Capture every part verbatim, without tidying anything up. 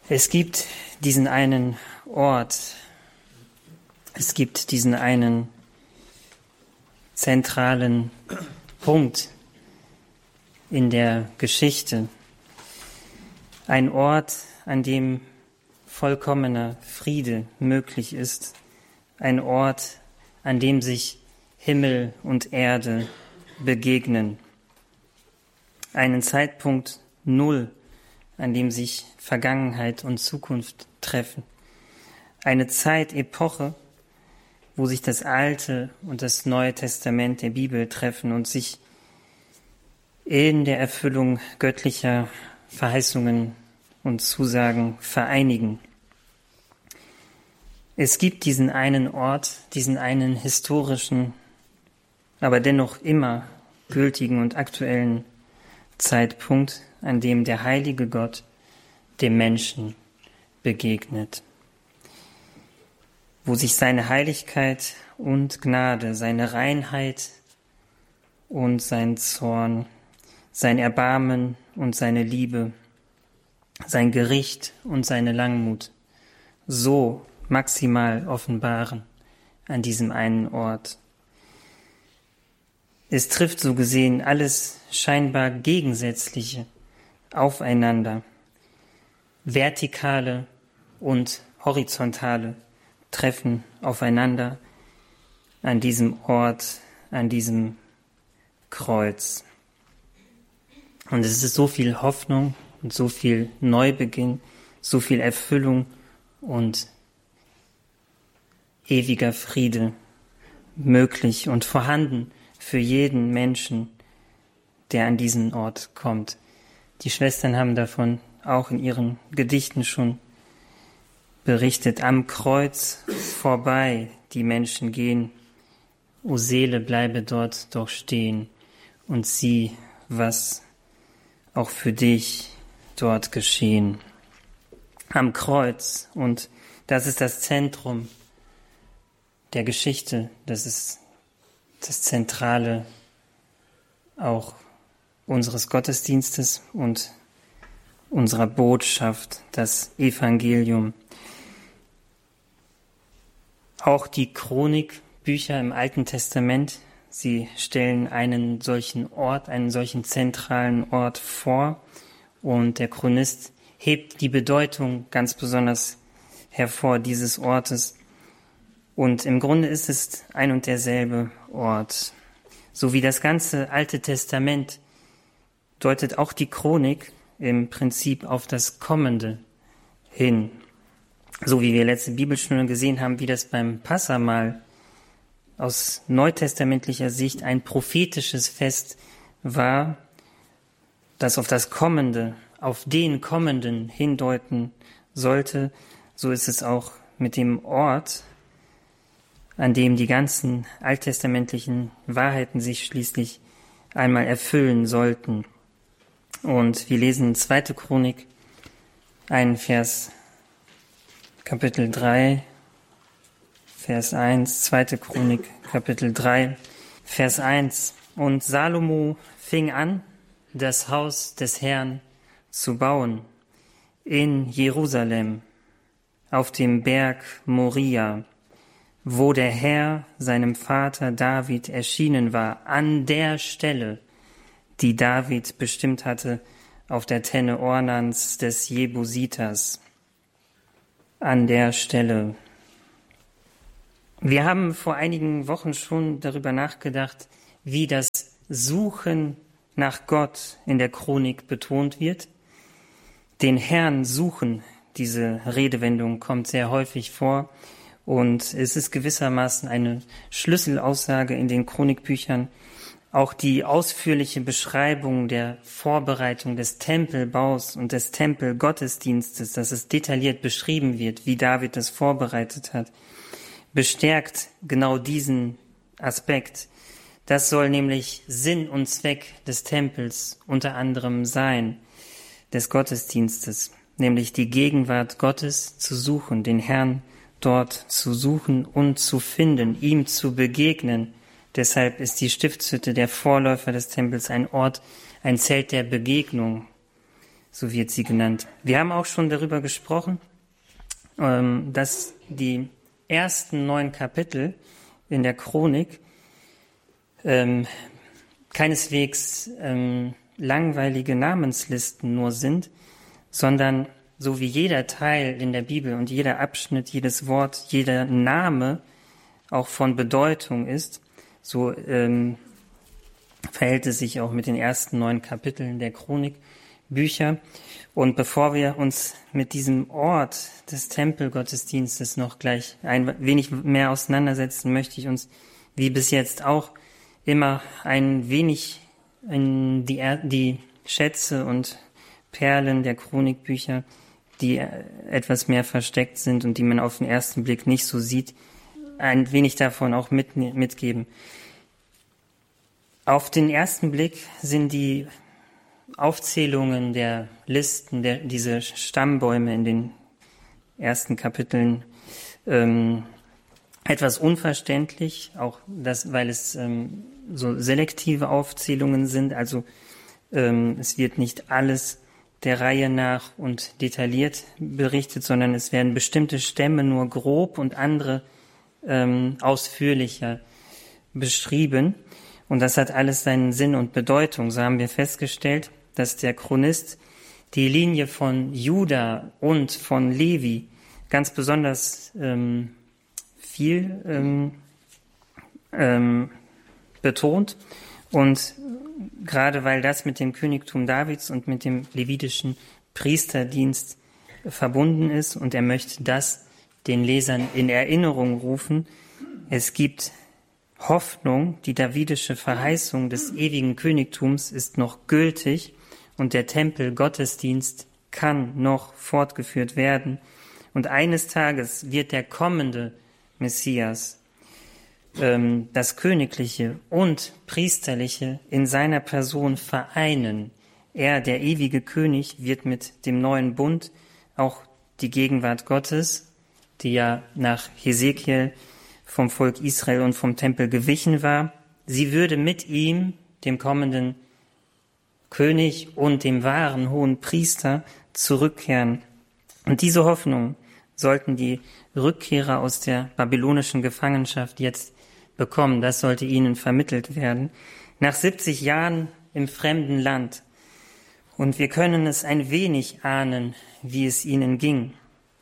Es gibt diesen einen Ort, es gibt diesen einen zentralen Punkt in der Geschichte, ein Ort, an dem vollkommener Friede möglich ist, ein Ort, an dem sich Himmel und Erde begegnen, einen Zeitpunkt Null, an dem sich Vergangenheit und Zukunft treffen. Eine Zeitepoche, wo sich das Alte und das Neue Testament der Bibel treffen und sich in der Erfüllung göttlicher Verheißungen und Zusagen vereinigen. Es gibt diesen einen Ort, diesen einen historischen, aber dennoch immer gültigen und aktuellen Zeitpunkt, an dem der heilige Gott dem Menschen begegnet, wo sich seine Heiligkeit und Gnade, seine Reinheit und sein Zorn, sein Erbarmen und seine Liebe, sein Gericht und seine Langmut so maximal offenbaren an diesem einen Ort. Es trifft so gesehen alles scheinbar Gegensätzliche aufeinander. Vertikale und horizontale treffen aufeinander an diesem Ort, an diesem Kreuz. Und es ist so viel Hoffnung und so viel Neubeginn, so viel Erfüllung und ewiger Friede möglich und vorhanden für jeden Menschen, der an diesen Ort kommt. Die Schwestern haben davon auch in ihren Gedichten schon berichtet. Am Kreuz vorbei die Menschen gehen, o Seele, bleibe dort doch stehen und sieh, was auch für dich dort geschehen. Am Kreuz, und das ist das Zentrum der Geschichte, das ist das Zentrale auch unseres Gottesdienstes und unserer Botschaft, das Evangelium. Auch die Chronikbücher im Alten Testament, sie stellen einen solchen Ort, einen solchen zentralen Ort vor, und der Chronist hebt die Bedeutung ganz besonders hervor dieses Ortes. Und im Grunde ist es ein und derselbe Ort. So wie das ganze Alte Testament deutet auch die Chronik im Prinzip auf das Kommende hin. So wie wir letzte Bibelstunde gesehen haben, wie das beim Passahmahl aus neutestamentlicher Sicht ein prophetisches Fest war, das auf das Kommende, auf den Kommenden hindeuten sollte. So ist es auch mit dem Ort, an dem die ganzen alttestamentlichen Wahrheiten sich schließlich einmal erfüllen sollten. Und wir lesen zweite Chronik, einen Vers, Kapitel drei, Vers eins, zweite Chronik, Kapitel drei, Vers eins. Und Salomo fing an, das Haus des Herrn zu bauen in Jerusalem, auf dem Berg Moria, wo der Herr seinem Vater David erschienen war, an der Stelle, die David bestimmt hatte, auf der Tenne Ornans des Jebusiters. An der Stelle. Wir haben vor einigen Wochen schon darüber nachgedacht, wie das Suchen nach Gott in der Chronik betont wird. Den Herrn suchen, diese Redewendung kommt sehr häufig vor. Und es ist gewissermaßen eine Schlüsselaussage in den Chronikbüchern. Auch die ausführliche Beschreibung der Vorbereitung des Tempelbaus und des Tempelgottesdienstes, dass es detailliert beschrieben wird, wie David es vorbereitet hat, bestärkt genau diesen Aspekt. Das soll nämlich Sinn und Zweck des Tempels unter anderem sein, des Gottesdienstes, nämlich die Gegenwart Gottes zu suchen, den Herrn dort zu suchen und zu finden, ihm zu begegnen. Deshalb ist die Stiftshütte, der Vorläufer des Tempels, ein Ort, ein Zelt der Begegnung. so wird sie genannt. Wir haben auch schon darüber gesprochen, ähm, dass die ersten neun Kapitel in der Chronik ähm, keineswegs ähm, langweilige Namenslisten nur sind, sondern so wie jeder Teil in der Bibel und jeder Abschnitt, jedes Wort, jeder Name auch von Bedeutung ist, so ähm, verhält es sich auch mit den ersten neun Kapiteln der Chronikbücher. Und bevor wir uns mit diesem Ort des Tempelgottesdienstes noch gleich ein wenig mehr auseinandersetzen, möchte ich uns, wie bis jetzt auch, immer ein wenig in die, die Schätze und Perlen der Chronikbücher, die etwas mehr versteckt sind und die man auf den ersten Blick nicht so sieht, ein wenig davon auch mit, mitgeben. Auf den ersten Blick sind die Aufzählungen der Listen, der, diese Stammbäume in den ersten Kapiteln ähm, etwas unverständlich, auch das, weil es ähm, so selektive Aufzählungen sind, also ähm, es wird nicht alles der Reihe nach und detailliert berichtet, sondern es werden bestimmte Stämme nur grob und andere ähm, ausführlicher beschrieben. Und das hat alles seinen Sinn und Bedeutung. So haben wir festgestellt, dass der Chronist die Linie von Juda und von Levi ganz besonders ähm, viel ähm, ähm, betont. Und gerade weil das mit dem Königtum Davids und mit dem levitischen Priesterdienst verbunden ist und er möchte das den Lesern in Erinnerung rufen, es gibt Hoffnung, die davidische Verheißung des ewigen Königtums ist noch gültig und der Tempelgottesdienst kann noch fortgeführt werden. Und eines Tages wird der kommende Messias ähm, das Königliche und Priesterliche in seiner Person vereinen. Er, der ewige König, wird mit dem neuen Bund auch die Gegenwart Gottes, die ja nach Hesekiel vom Volk Israel und vom Tempel gewichen war, sie würde mit ihm, dem kommenden König und dem wahren hohen Priester, zurückkehren. Und diese Hoffnung sollten die Rückkehrer aus der babylonischen Gefangenschaft jetzt bekommen. Das sollte ihnen vermittelt werden. Nach siebzig Jahren im fremden Land. Und wir können es ein wenig ahnen, wie es ihnen ging.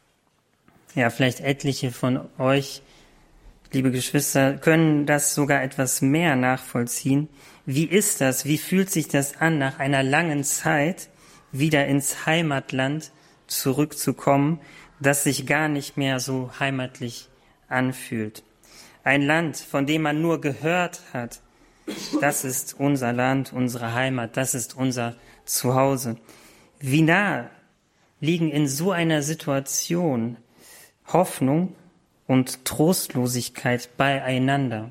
Ja, vielleicht etliche von euch, liebe Geschwister, können das sogar etwas mehr nachvollziehen. Wie ist das? Wie fühlt sich das an, nach einer langen Zeit wieder ins Heimatland zurückzukommen, das sich gar nicht mehr so heimatlich anfühlt? Ein Land, von dem man nur gehört hat, das ist unser Land, unsere Heimat, das ist unser Zuhause. Wie nah liegen in so einer Situation Hoffnung und Trostlosigkeit beieinander.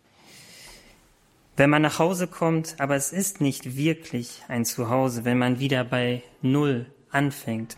Wenn man nach Hause kommt, aber es ist nicht wirklich ein Zuhause, wenn man wieder bei Null anfängt.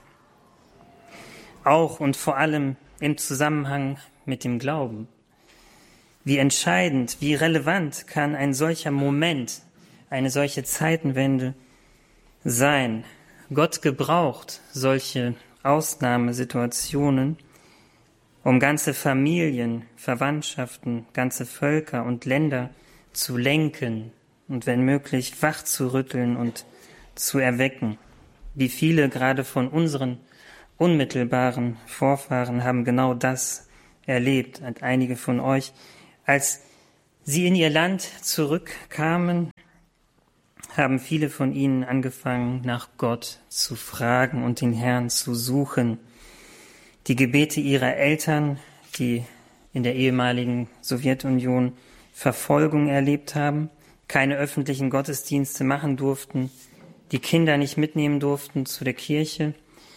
Auch und vor allem im Zusammenhang mit dem Glauben. Wie entscheidend, wie relevant kann ein solcher Moment, eine solche Zeitenwende sein? Gott gebraucht solche Ausnahmesituationen, um ganze Familien, Verwandtschaften, ganze Völker und Länder zu lenken und wenn möglich wach zu rütteln und zu erwecken. Wie viele gerade von unseren unmittelbaren Vorfahren haben genau das erlebt. Und einige von euch, als sie in ihr Land zurückkamen, haben viele von ihnen angefangen, nach Gott zu fragen und den Herrn zu suchen. Die Gebete ihrer Eltern, die in der ehemaligen Sowjetunion Verfolgung erlebt haben, keine öffentlichen Gottesdienste machen durften, die Kinder nicht mitnehmen durften zu der Kirche,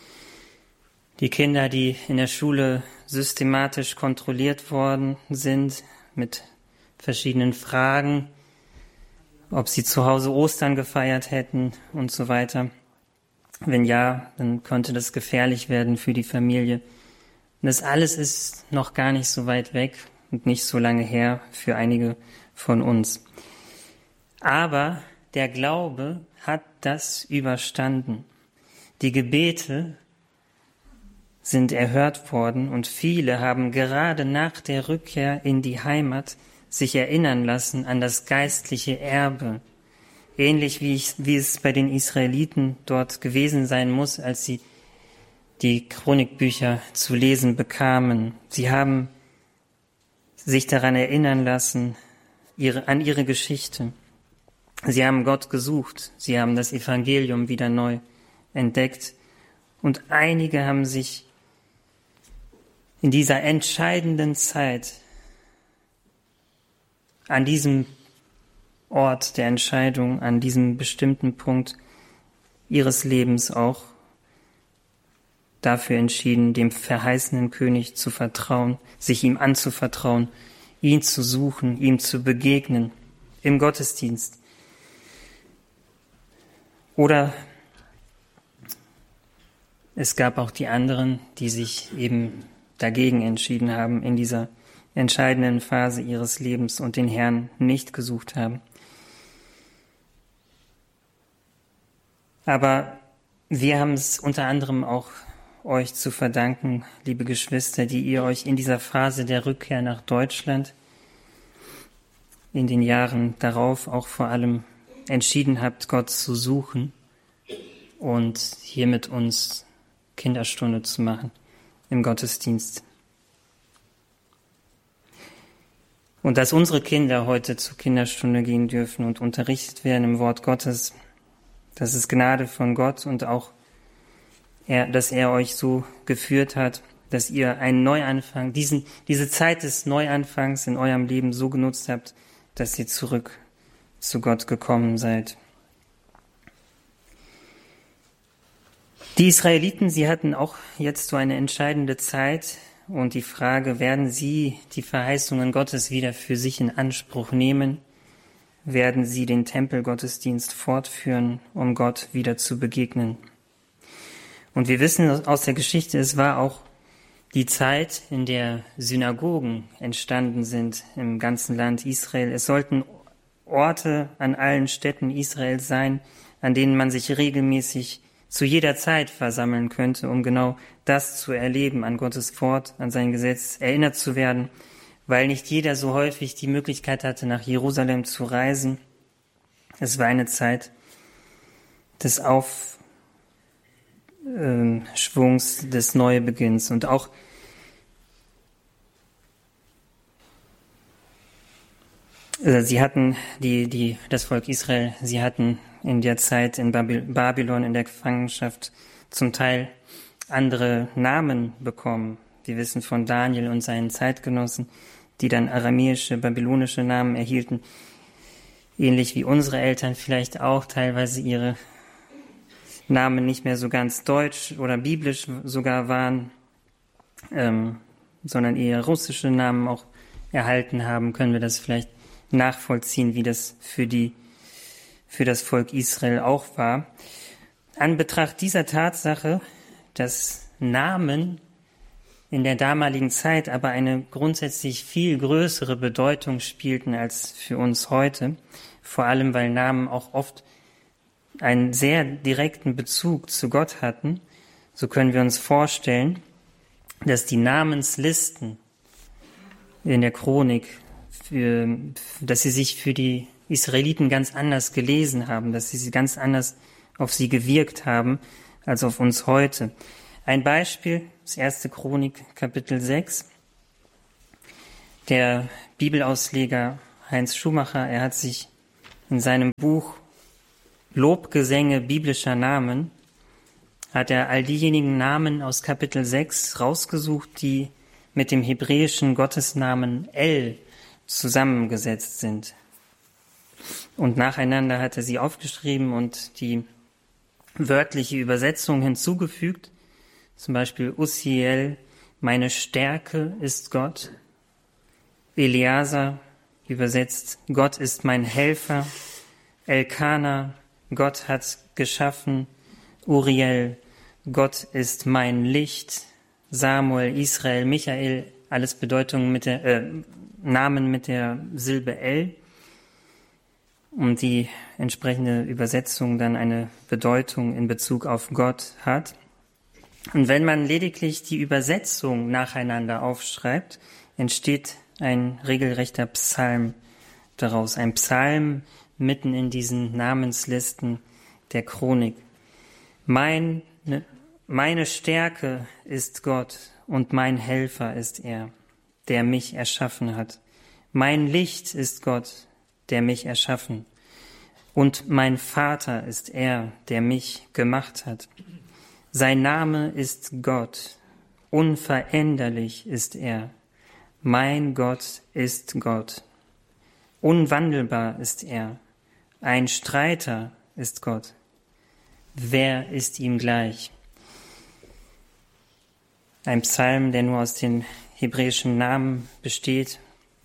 die Kinder, die in der Schule systematisch kontrolliert worden sind mit verschiedenen Fragen, ob sie zu Hause Ostern gefeiert hätten und so weiter. Wenn ja, dann könnte das gefährlich werden für die Familie. Und das alles ist noch gar nicht so weit weg und nicht so lange her für einige von uns. Aber der Glaube hat das überstanden. Die Gebete sind erhört worden und viele haben gerade nach der Rückkehr in die Heimat sich erinnern lassen an das geistliche Erbe. Ähnlich wie, ich, wie es bei den Israeliten dort gewesen sein muss, als sie die Chronikbücher zu lesen bekamen. Sie haben sich daran erinnern lassen, ihre, an ihre Geschichte. Sie haben Gott gesucht, sie haben das Evangelium wieder neu entdeckt und einige haben sich in dieser entscheidenden Zeit an diesem Ort der Entscheidung, an diesem bestimmten Punkt ihres Lebens auch dafür entschieden, dem verheißenen König zu vertrauen, sich ihm anzuvertrauen, ihn zu suchen, ihm zu begegnen im Gottesdienst. Oder es gab auch die anderen, die sich eben dagegen entschieden haben in dieser entscheidenden Phase ihres Lebens und den Herrn nicht gesucht haben. Aber wir haben es unter anderem auch euch zu verdanken, liebe Geschwister, die ihr euch in dieser Phase der Rückkehr nach Deutschland in den Jahren darauf auch vor allem entschieden habt, Gott zu suchen und hier mit uns Kinderstunde zu machen im Gottesdienst. Und dass unsere Kinder heute zur Kinderstunde gehen dürfen und unterrichtet werden im Wort Gottes, das ist Gnade von Gott und auch, er, dass er euch so geführt hat, dass ihr einen Neuanfang, diesen, diese Zeit des Neuanfangs in eurem Leben so genutzt habt, dass ihr zurück zu Gott gekommen seid. Die Israeliten, sie hatten auch jetzt so eine entscheidende Zeit und die Frage, werden sie die Verheißungen Gottes wieder für sich in Anspruch nehmen? Werden sie den Tempelgottesdienst fortführen, um Gott wieder zu begegnen? Und wir wissen aus der Geschichte, es war auch die Zeit, in der Synagogen entstanden sind im ganzen Land Israel. Es sollten Orte an allen Städten Israels sein, an denen man sich regelmäßig zu jeder Zeit versammeln könnte, um genau das zu erleben, an Gottes Wort, an sein Gesetz erinnert zu werden, weil nicht jeder so häufig die Möglichkeit hatte, nach Jerusalem zu reisen. Es war eine Zeit des Aufschwungs, des Neubeginns und auch sie hatten, die, die, das Volk Israel, sie hatten in der Zeit in Babylon in der Gefangenschaft zum Teil andere Namen bekommen. Wir wissen von Daniel und seinen Zeitgenossen, die dann aramäische, babylonische Namen erhielten, ähnlich wie unsere Eltern vielleicht auch teilweise ihre Namen nicht mehr so ganz deutsch oder biblisch sogar waren, ähm, sondern eher russische Namen auch erhalten haben, können wir das vielleicht nachvollziehen, wie das für die, für das Volk Israel auch war. An Betracht dieser Tatsache, dass Namen in der damaligen Zeit aber eine grundsätzlich viel größere Bedeutung spielten als für uns heute, vor allem weil Namen auch oft einen sehr direkten Bezug zu Gott hatten, so können wir uns vorstellen, dass die Namenslisten in der Chronik, für, dass sie sich für die Israeliten ganz anders gelesen haben, dass sie sie ganz anders auf sie gewirkt haben als auf uns heute. Ein Beispiel, das erste Chronik, Kapitel sechs. Der Bibelausleger Heinz Schumacher, er hat sich in seinem Buch Lobgesänge biblischer Namen, hat er all diejenigen Namen aus Kapitel sechs rausgesucht, die mit dem hebräischen Gottesnamen El zusammengesetzt sind. Und nacheinander hat er sie aufgeschrieben und die wörtliche Übersetzung hinzugefügt. Zum Beispiel Uziel, meine Stärke ist Gott. Eleazar übersetzt, Gott ist mein Helfer. Elkana, Gott hat geschaffen. Uriel, Gott ist mein Licht. Samuel, Israel, Michael, alles Bedeutungen mit der, äh, Namen mit der Silbe El. und die entsprechende Übersetzung dann eine Bedeutung in Bezug auf Gott hat. Und wenn man lediglich die Übersetzung nacheinander aufschreibt, entsteht ein regelrechter Psalm daraus, ein Psalm mitten in diesen Namenslisten der Chronik. Meine, meine Stärke ist Gott und mein Helfer ist er, der mich erschaffen hat. Mein Licht ist Gott, der mich erschaffen. Und mein Vater ist er, der mich gemacht hat. Sein Name ist Gott, unveränderlich ist er. Mein Gott ist Gott. Unwandelbar ist er. Ein Streiter ist Gott. Wer ist ihm gleich? Ein Psalm, der nur aus den hebräischen Namen besteht.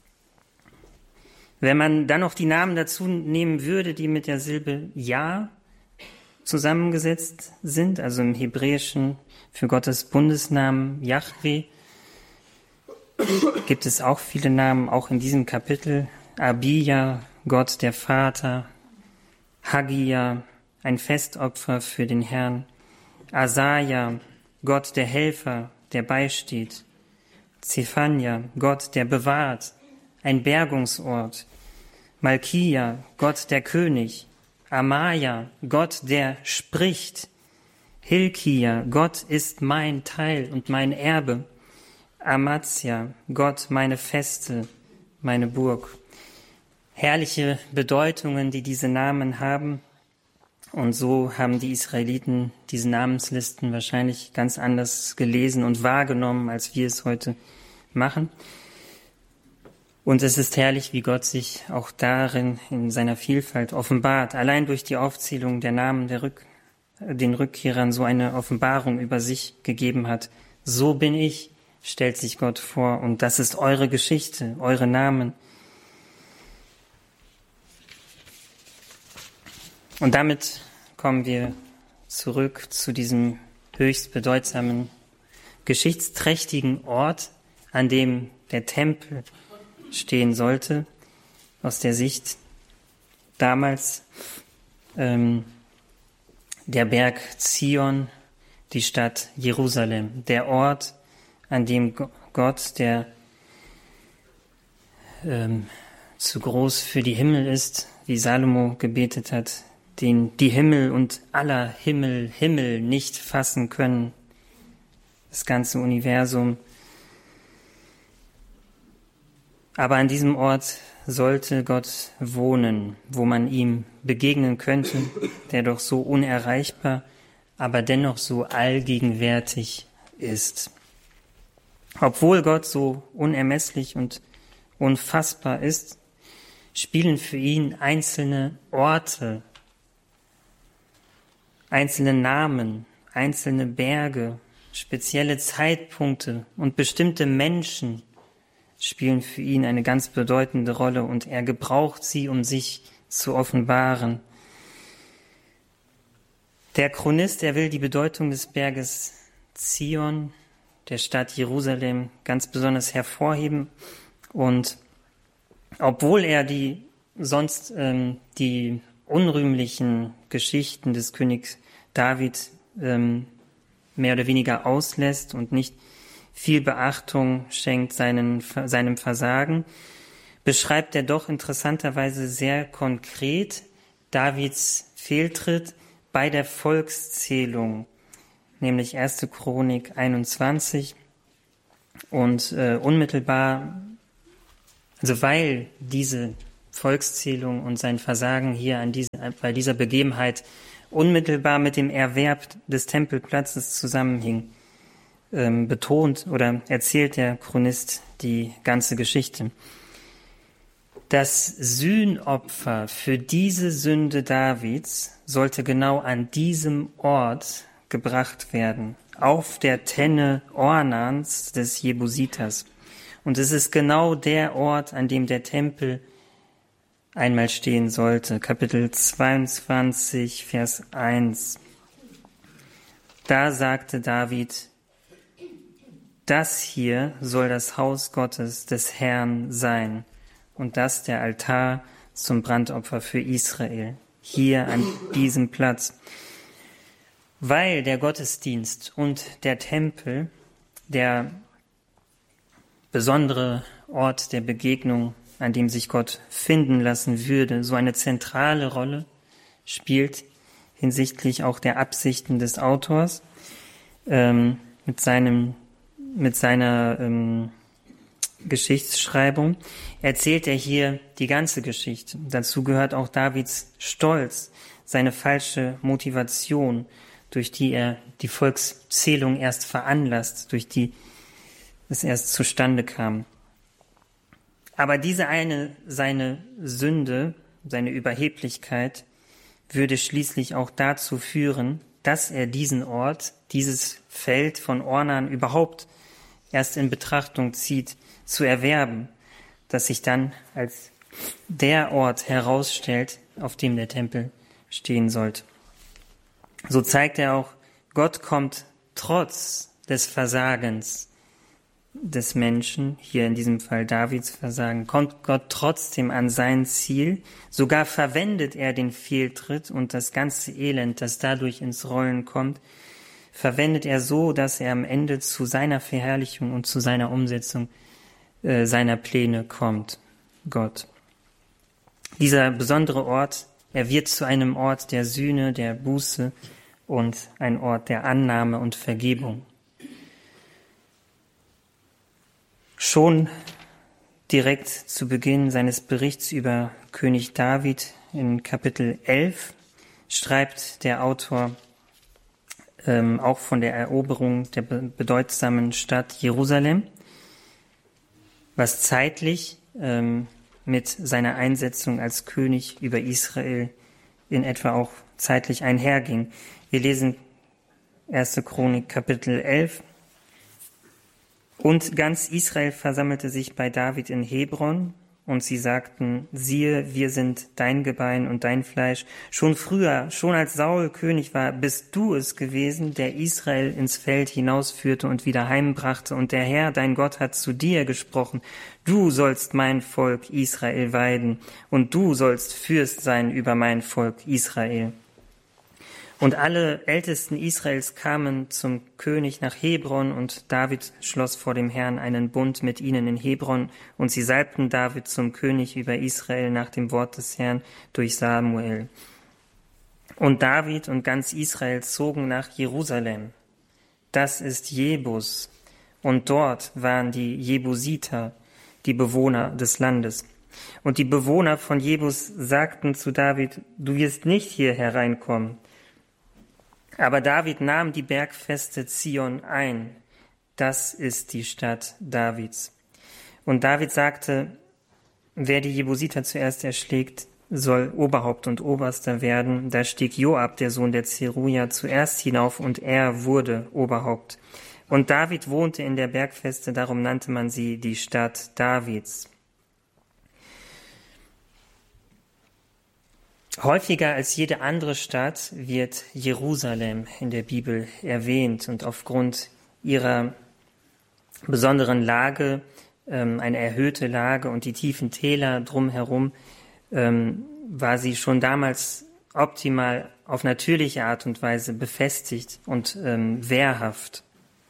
Wenn man dann noch die Namen dazu nehmen würde, die mit der Silbe Ja zusammengesetzt sind, also im Hebräischen für Gottes Bundesnamen Jahwe, gibt es auch viele Namen, auch in diesem Kapitel. Abija, Gott der Vater, Hagia, ein Festopfer für den Herrn, Asaja, Gott der Helfer, der beisteht, Zephania, Gott der bewahrt, ein Bergungsort, Malkia, Gott der König, Amaya, Gott der spricht, Hilkia, Gott ist mein Teil und mein Erbe, Amatia, Gott meine Feste, meine Burg. Herrliche Bedeutungen, die diese Namen haben. Und so haben die Israeliten diese Namenslisten wahrscheinlich ganz anders gelesen und wahrgenommen, als wir es heute machen. Und es ist herrlich, wie Gott sich auch darin in seiner Vielfalt offenbart. Allein durch die Aufzählung der Namen der Rück, den Rückkehrern so eine Offenbarung über sich gegeben hat. So bin ich, stellt sich Gott vor. Und das ist eure Geschichte, eure Namen. Und damit kommen wir zurück zu diesem höchst bedeutsamen, geschichtsträchtigen Ort, an dem der Tempel stehen sollte, aus der Sicht damals ähm, der Berg Zion, die Stadt Jerusalem, der Ort, an dem Gott, der ähm, zu groß für die Himmel ist, wie Salomo gebetet hat, den die Himmel und aller Himmel, Himmel nicht fassen können, das ganze Universum. Aber an diesem Ort sollte Gott wohnen, wo man ihm begegnen könnte, der doch so unerreichbar, aber dennoch so allgegenwärtig ist. Obwohl Gott so unermesslich und unfassbar ist, spielen für ihn einzelne Orte, einzelne Namen, einzelne Berge, spezielle Zeitpunkte und bestimmte Menschen spielen für ihn eine ganz bedeutende Rolle und er gebraucht sie, um sich zu offenbaren. Der Chronist, er will die Bedeutung des Berges Zion, der Stadt Jerusalem, ganz besonders hervorheben. Und obwohl er die sonst ähm, die unrühmlichen Geschichten des Königs David ähm, mehr oder weniger auslässt und nicht viel Beachtung schenkt seinen, seinem Versagen, beschreibt er doch interessanterweise sehr konkret Davids Fehltritt bei der Volkszählung, nämlich erste Chronik einundzwanzig. Und äh, unmittelbar, also weil diese Volkszählung und sein Versagen hier an diese, bei dieser Begebenheit unmittelbar mit dem Erwerb des Tempelplatzes zusammenhing, ähm, betont oder erzählt der Chronist die ganze Geschichte. Das Sühnopfer für diese Sünde Davids sollte genau an diesem Ort gebracht werden, auf der Tenne Ornans des Jebusiters. Und es ist genau der Ort, an dem der Tempel einmal stehen sollte. Kapitel zweiundzwanzig, Vers eins. Da sagte David: Das hier soll das Haus Gottes des Herrn sein, und das der Altar zum Brandopfer für Israel, hier an diesem Platz. Weil der Gottesdienst und der Tempel der besondere Ort der Begegnung, an dem sich Gott finden lassen würde, so eine zentrale Rolle spielt hinsichtlich auch der Absichten des Autors ähm, mit seinem mit seiner ähm, Geschichtsschreibung, erzählt er hier die ganze Geschichte. Dazu gehört auch Davids Stolz, seine falsche Motivation, durch die er die Volkszählung erst veranlasst, durch die es erst zustande kam. Aber diese eine, seine Sünde, seine Überheblichkeit, würde schließlich auch dazu führen, dass er diesen Ort, dieses Feld von Ornan überhaupt erst in Betrachtung zieht, zu erwerben, das sich dann als der Ort herausstellt, auf dem der Tempel stehen sollte. So zeigt er auch, Gott kommt trotz des Versagens des Menschen, hier in diesem Fall Davids Versagen, kommt Gott trotzdem an sein Ziel. Sogar verwendet er den Fehltritt und das ganze Elend, das dadurch ins Rollen kommt, verwendet er so, dass er am Ende zu seiner Verherrlichung und zu seiner Umsetzung äh, seiner Pläne kommt, Gott. Dieser besondere Ort, er wird zu einem Ort der Sühne, der Buße und ein Ort der Annahme und Vergebung. Schon direkt zu Beginn seines Berichts über König David in Kapitel elf schreibt der Autor ähm, auch von der Eroberung der bedeutsamen Stadt Jerusalem, was zeitlich ähm, mit seiner Einsetzung als König über Israel in etwa auch zeitlich einherging. Wir lesen erste Chronik Kapitel elf. Und ganz Israel versammelte sich bei David in Hebron, und sie sagten, siehe, wir sind dein Gebein und dein Fleisch. Schon früher, schon als Saul König war, bist du es gewesen, der Israel ins Feld hinausführte und wieder heimbrachte. Und der Herr, dein Gott, hat zu dir gesprochen, du sollst mein Volk Israel weiden, und du sollst Fürst sein über mein Volk Israel. Und alle Ältesten Israels kamen zum König nach Hebron, und David schloss vor dem Herrn einen Bund mit ihnen in Hebron, und sie salbten David zum König über Israel nach dem Wort des Herrn durch Samuel. Und David und ganz Israel zogen nach Jerusalem. Das ist Jebus, und dort waren die Jebusiter, die Bewohner des Landes. Und die Bewohner von Jebus sagten zu David, du wirst nicht hier hereinkommen. Aber David nahm die bergfeste Zion ein. Das ist die Stadt Davids. Und David sagte, wer die Jebusiter zuerst erschlägt, soll Oberhaupt und Oberster werden. Da stieg Joab, der Sohn der Zeruja, zuerst hinauf, und er wurde Oberhaupt. Und David wohnte in der Bergfeste, darum nannte man sie die Stadt Davids. Häufiger als jede andere Stadt wird Jerusalem in der Bibel erwähnt, und aufgrund ihrer besonderen Lage, ähm, eine erhöhte Lage und die tiefen Täler drumherum, ähm, war sie schon damals optimal auf natürliche Art und Weise befestigt und ähm, wehrhaft.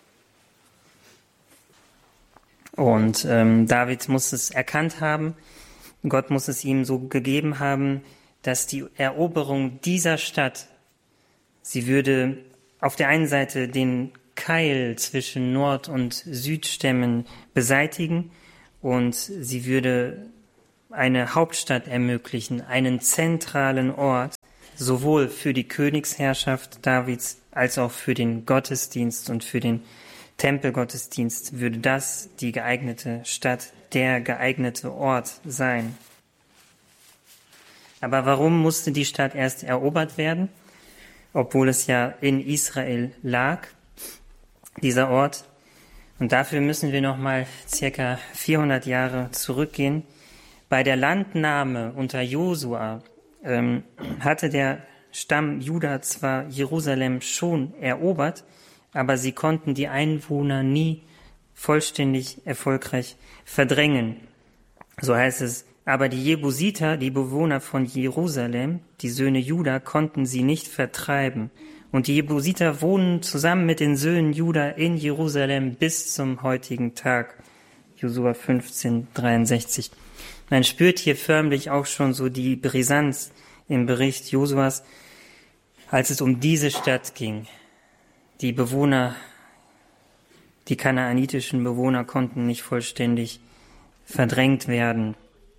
Und ähm, David muss es erkannt haben, Gott muss es ihm so gegeben haben, dass die Eroberung dieser Stadt, sie würde auf der einen Seite den Keil zwischen Nord- und Südstämmen beseitigen, und sie würde eine Hauptstadt ermöglichen, einen zentralen Ort, sowohl für die Königsherrschaft Davids als auch für den Gottesdienst und für den Tempelgottesdienst würde das die geeignete Stadt, der geeignete Ort sein. Aber warum musste die Stadt erst erobert werden, obwohl es ja in Israel lag, dieser Ort? Und dafür müssen wir nochmal circa vierhundert Jahre zurückgehen. Bei der Landnahme unter Josua ähm, hatte der Stamm Juda zwar Jerusalem schon erobert, aber sie konnten die Einwohner nie vollständig erfolgreich verdrängen. So heißt es, Aber die Jebusiter, die Bewohner von Jerusalem, die Söhne Juda, konnten sie nicht vertreiben. Und die Jebusiter wohnen zusammen mit den Söhnen Juda in Jerusalem bis zum heutigen Tag. Josua fünfzehn, dreiundsechzig. Man spürt hier förmlich auch schon so die Brisanz im Bericht Josuas, als es um diese Stadt ging. Die Bewohner, die kanaanitischen Bewohner konnten nicht vollständig verdrängt werden.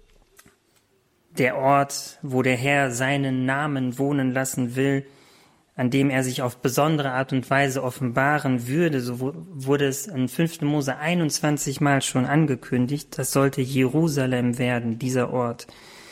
Der Ort, wo der Herr seinen Namen wohnen lassen will, an dem er sich auf besondere Art und Weise offenbaren würde, so wurde es in fünften Mose einundzwanzig Mal schon angekündigt, das sollte Jerusalem werden, dieser Ort.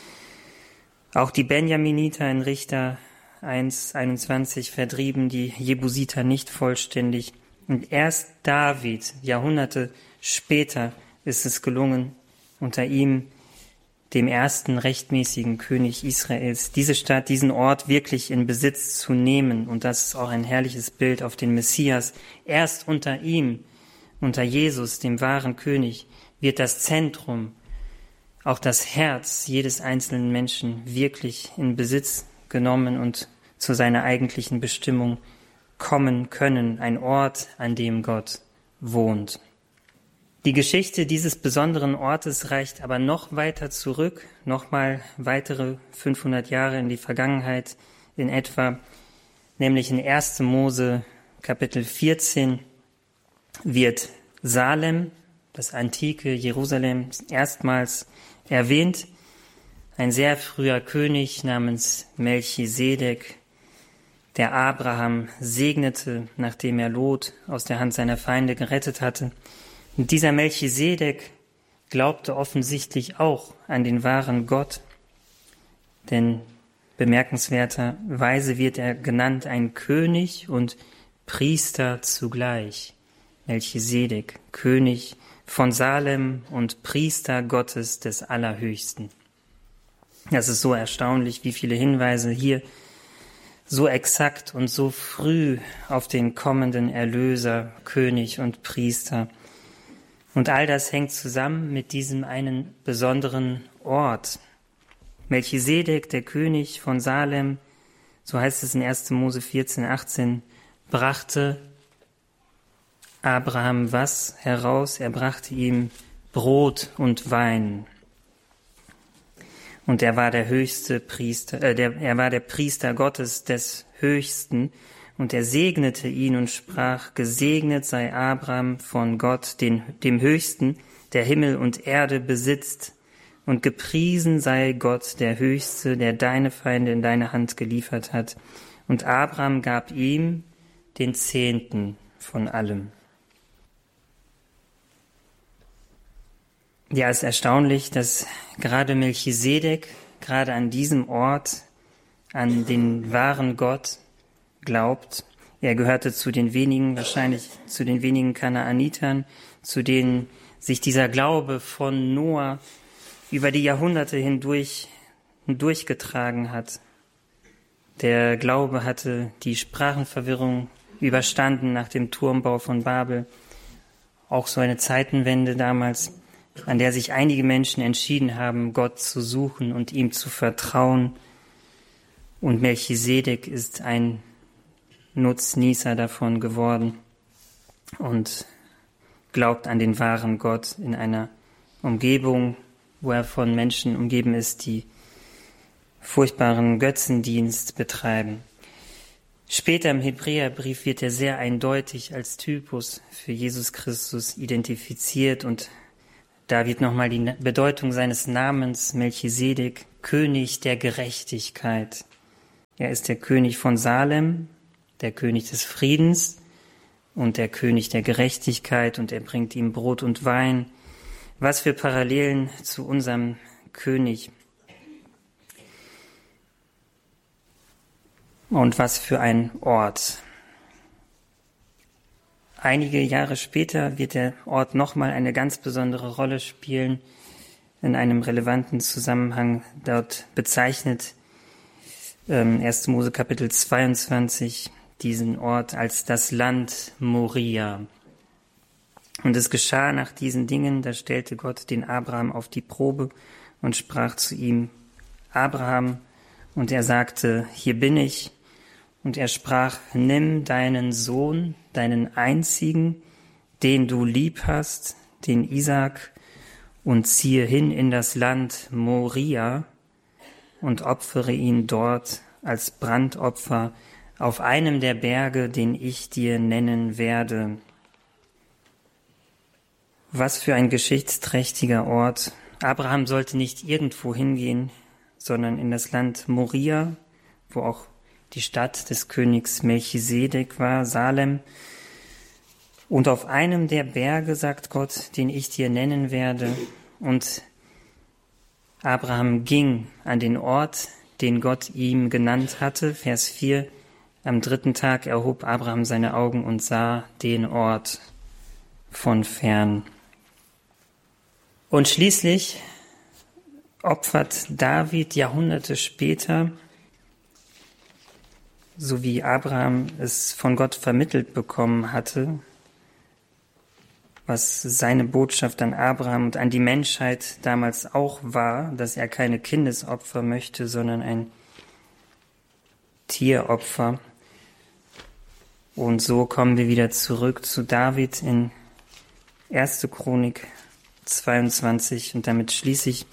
Auch die Benjaminiter in Richter eins einundzwanzig vertrieben die Jebusiter nicht vollständig. Und erst David, Jahrhunderte später, ist es gelungen, unter ihm, dem ersten rechtmäßigen König Israels, diese Stadt, diesen Ort wirklich in Besitz zu nehmen. Und das ist auch ein herrliches Bild auf den Messias. Erst unter ihm, unter Jesus, dem wahren König, wird das Zentrum, auch das Herz jedes einzelnen Menschen wirklich in Besitz genommen und zu seiner eigentlichen Bestimmung kommen können. Ein Ort, an dem Gott wohnt. Die Geschichte dieses besonderen Ortes reicht aber noch weiter zurück, nochmal weitere fünfhundert Jahre in die Vergangenheit in etwa, nämlich in ersten Mose Kapitel vierzehn wird Salem, das antike Jerusalem, erstmals erwähnt. Ein sehr früher König namens Melchisedek, der Abraham segnete, nachdem er Lot aus der Hand seiner Feinde gerettet hatte. Und dieser Melchisedek glaubte offensichtlich auch an den wahren Gott, denn bemerkenswerterweise wird er genannt ein König und Priester zugleich. Melchisedek, König von Salem und Priester Gottes des Allerhöchsten. Das ist so erstaunlich, wie viele Hinweise hier so exakt und so früh auf den kommenden Erlöser, König und Priester. Und all das hängt zusammen mit diesem einen besonderen Ort. Melchisedek, der König von Salem, so heißt es in ersten Mose vierzehn, achtzehn, brachte Abraham was heraus? Er brachte ihm Brot und Wein. Und er war der höchste Priester, äh, der, er war der Priester Gottes des Höchsten. Und er segnete ihn und sprach, gesegnet sei Abraham von Gott, den, dem Höchsten, der Himmel und Erde besitzt. Und gepriesen sei Gott, der Höchste, der deine Feinde in deine Hand geliefert hat. Und Abraham gab ihm den Zehnten von allem. Ja, es ist erstaunlich, dass gerade Melchisedek, gerade an diesem Ort, an den wahren Gott glaubt. Er gehörte zu den wenigen, wahrscheinlich zu den wenigen Kanaanitern, zu denen sich dieser Glaube von Noah über die Jahrhunderte hindurch hindurchgetragen hat. Der Glaube hatte die Sprachenverwirrung überstanden nach dem Turmbau von Babel. Auch so eine Zeitenwende damals, an der sich einige Menschen entschieden haben, Gott zu suchen und ihm zu vertrauen. Und Melchisedek ist ein Nutznießer davon geworden und glaubt an den wahren Gott in einer Umgebung, wo er von Menschen umgeben ist, die furchtbaren Götzendienst betreiben. Später im Hebräerbrief wird er sehr eindeutig als Typus für Jesus Christus identifiziert und da wird nochmal die Bedeutung seines Namens Melchisedek, König der Gerechtigkeit. Er ist der König von Salem, der König des Friedens und der König der Gerechtigkeit und er bringt ihm Brot und Wein. Was für Parallelen zu unserem König. Und was für ein Ort. Einige Jahre später wird der Ort nochmal eine ganz besondere Rolle spielen, in einem relevanten Zusammenhang. Dort bezeichnet ähm, ersten Mose Kapitel zweiundzwanzig diesen Ort als das Land Moria. Und es geschah nach diesen Dingen, da stellte Gott den Abraham auf die Probe und sprach zu ihm: Abraham. Und er sagte: Hier bin ich. Und er sprach: Nimm deinen Sohn, deinen einzigen, den du lieb hast, den Isaak, und ziehe hin in das Land Moria und opfere ihn dort als Brandopfer auf einem der Berge, den ich dir nennen werde. Was für ein geschichtsträchtiger Ort. Abraham sollte nicht irgendwo hingehen, sondern in das Land Moria, wo auch die Stadt des Königs Melchisedek war, Salem. Und auf einem der Berge, sagt Gott, den ich dir nennen werde. Und Abraham ging an den Ort, den Gott ihm genannt hatte. Vers vier. Am dritten Tag erhob Abraham seine Augen und sah den Ort von fern. Und schließlich opfert David Jahrhunderte später, so wie Abraham es von Gott vermittelt bekommen hatte, was seine Botschaft an Abraham und an die Menschheit damals auch war, dass er keine Kindesopfer möchte, sondern ein Tieropfer. Und so kommen wir wieder zurück zu David in erste Chronik zweiundzwanzig und damit schließe ich.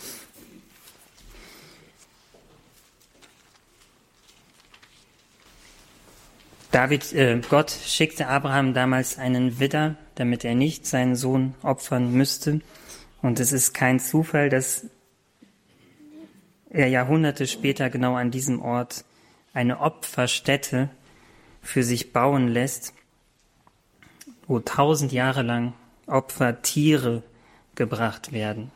David, äh, Gott schickte Abraham damals einen Widder, damit er nicht seinen Sohn opfern müsste. Und es ist kein Zufall, dass er Jahrhunderte später genau an diesem Ort eine Opferstätte für sich bauen lässt, wo tausend Jahre lang Opfertiere gebracht werden,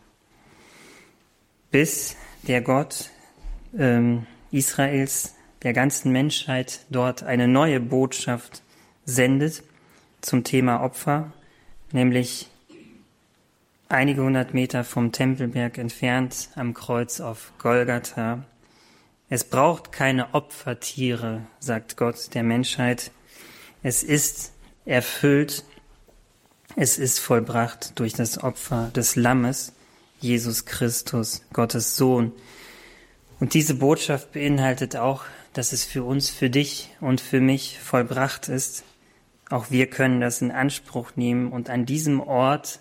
bis der Gott ähm, Israels der ganzen Menschheit dort eine neue Botschaft sendet zum Thema Opfer, nämlich einige hundert Meter vom Tempelberg entfernt am Kreuz auf Golgatha. Es braucht keine Opfertiere, sagt Gott der Menschheit. Es ist erfüllt, es ist vollbracht durch das Opfer des Lammes, Jesus Christus, Gottes Sohn. Und diese Botschaft beinhaltet auch, dass es für uns, für dich und für mich vollbracht ist. Auch wir können das in Anspruch nehmen und an diesem Ort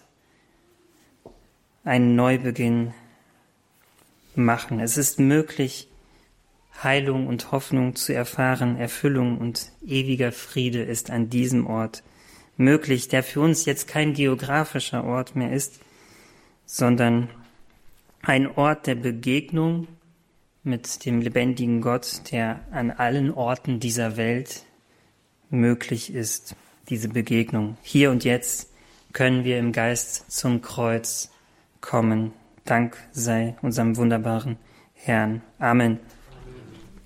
einen Neubeginn machen. Es ist möglich, Heilung und Hoffnung zu erfahren, Erfüllung und ewiger Friede ist an diesem Ort möglich, der für uns jetzt kein geografischer Ort mehr ist, sondern ein Ort der Begegnung mit dem lebendigen Gott, der an allen Orten dieser Welt möglich ist, diese Begegnung. Hier und jetzt können wir im Geist zum Kreuz kommen. Dank sei unserem wunderbaren Herrn. Amen.